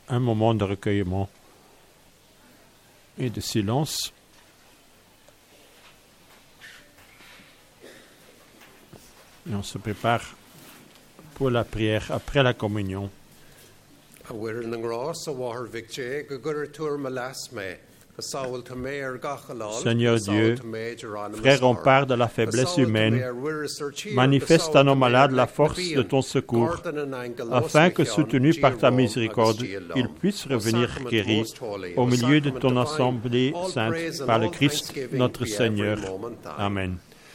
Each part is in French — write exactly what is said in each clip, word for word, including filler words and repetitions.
un moment de recueillement et de silence. Et on se prépare pour la prière après la communion. Seigneur Dieu, frère, on part de la faiblesse humaine. Manifeste à nos malades la force de ton secours, afin que, soutenus par ta miséricorde, ils puissent revenir guéris au milieu de ton assemblée sainte par le Christ, notre Seigneur. Amen.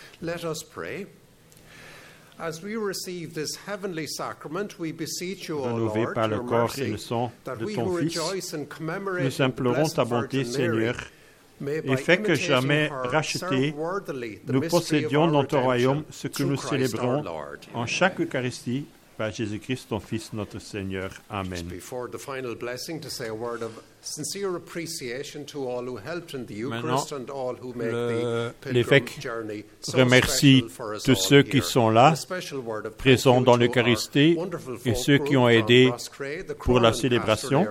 Renouvelés par le corps et le sang de ton Fils, nous implorons ta bonté, Seigneur, et fais que jamais rachetés, nous possédions dans ton royaume ce que nous célébrons en chaque Eucharistie par Jésus-Christ, ton Fils, notre Seigneur. Amen. Maintenant, le, l'évêque remercie tous ceux qui sont là, présents dans l'Eucharistie, et ceux qui ont aidé pour la célébration.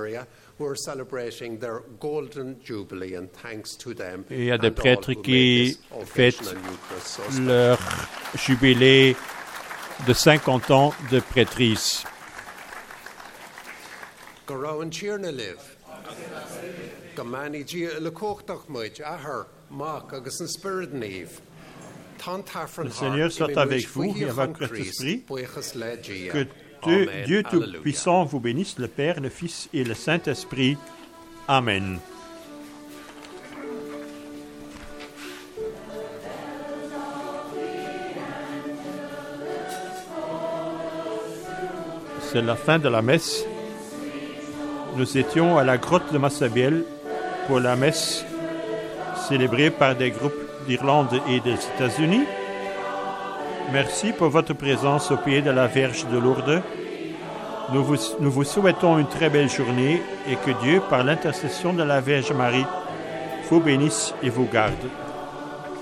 Et il y a des prêtres qui fêtent leur jubilé de cinquante ans de prêtrise. Le Seigneur soit avec vous et avec votre esprit. Que Dieu, Dieu Tout-Puissant vous bénisse, le Père, le Fils et le Saint-Esprit. Amen. C'est la fin de la messe. Nous étions à la grotte de Massabielle pour la messe célébrée par des groupes d'Irlande et des États-Unis. Merci pour votre présence au pied de la Vierge de Lourdes. Nous vous, nous vous souhaitons une très belle journée et que Dieu, par l'intercession de la Vierge Marie, vous bénisse et vous garde.